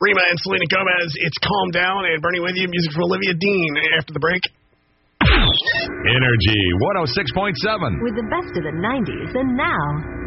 Rima and Selena Gomez, it's Calm Down, and Bernie with you, music for Olivia Dean after the break. Energy 106.7. With the best of the 90s and now.